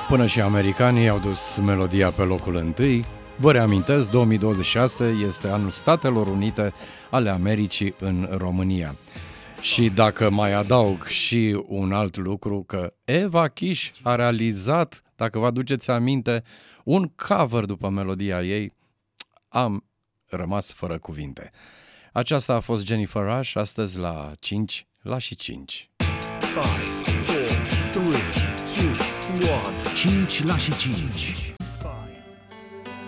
Până și americanii au dus melodia pe locul întâi. Vă reamintesc, 2026 este anul Statelor Unite ale Americii în România. Și dacă mai adaug și un alt lucru, că Eva Kish a realizat, dacă vă aduceți aminte, un cover după melodia ei, am rămas fără cuvinte. Aceasta a fost Jennifer Rush, astăzi la 5 la și 5. 5, 4, 3, 2, 1. 5 la și 5.